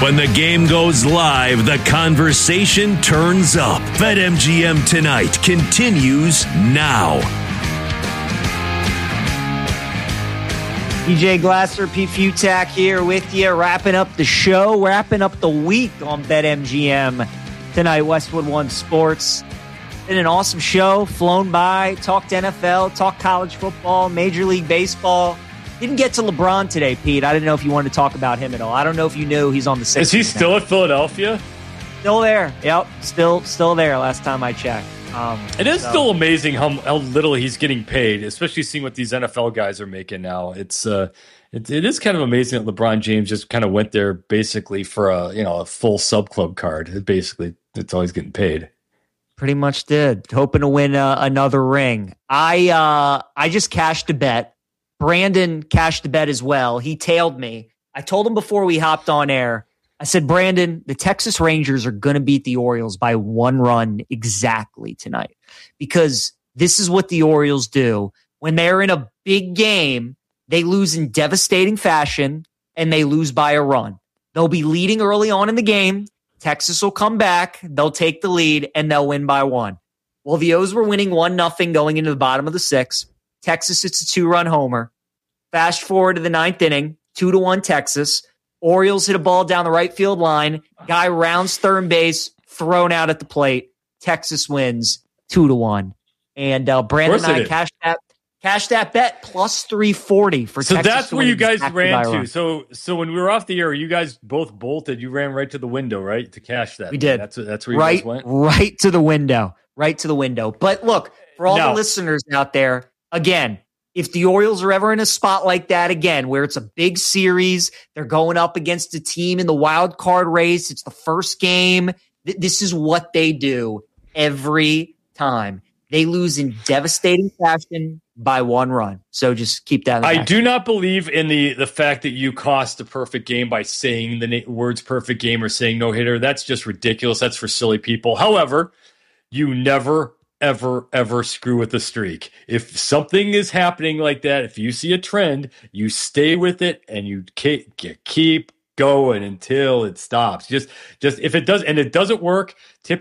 When the game goes live, the conversation turns up. BetMGM Tonight continues now. DJ Glasser, Pete Futak here with you, wrapping up the show, wrapping up the week on BetMGM Tonight, Westwood One Sports. Been an awesome show, flown by, talked NFL, talked college football, Major League Baseball. Didn't get to LeBron today, Pete. I didn't know if you wanted to talk about him at all. I don't know if you knew he's on the Sixers. Is he still at Philadelphia? Still there. Yep, still there last time I checked. It is still amazing how little he's getting paid, especially seeing what these NFL guys are making now. It is kind of amazing that LeBron James just kind of went there basically for a full sub club card. Basically, that's all he's getting paid. Pretty much did. Hoping to win another ring. I just cashed a bet. Brandon cashed the bet as well. He tailed me. I told him before we hopped on air, I said, Brandon, the Texas Rangers are going to beat the Orioles by 1 run exactly tonight, because this is what the Orioles do. When they're in a big game, they lose in devastating fashion, and they lose by a run. They'll be leading early on in the game. Texas will come back. They'll take the lead, and they'll win by 1. Well, the O's were winning 1-0 going into the bottom of the 6th. Texas hits a 2-run homer. Fast forward to the 9th inning, 2-1 Texas. Orioles hit a ball down the right field line. Guy rounds third base, thrown out at the plate. Texas wins 2-1. And Brandon and I cashed that bet plus 340 for Texas. So that's where you guys ran to. So when we were off the air, you guys both bolted. You ran right to the window, right, to cash that. We did. That's where you guys went? Right to the window. Right to the window. But look, for all the listeners out there, again, if the Orioles are ever in a spot like that again, where it's a big series, they're going up against a team in the wild card race, it's the first game, this is what they do every time. They lose in devastating fashion by 1 run. So just keep that in mind. I do not believe in the fact that you cost a perfect game by saying the words perfect game or saying no-hitter. That's just ridiculous. That's for silly people. However, you never ever screw with the streak. If something is happening like that, if you see a trend, you stay with it and you keep going until it stops. Just if it does, and it doesn't work,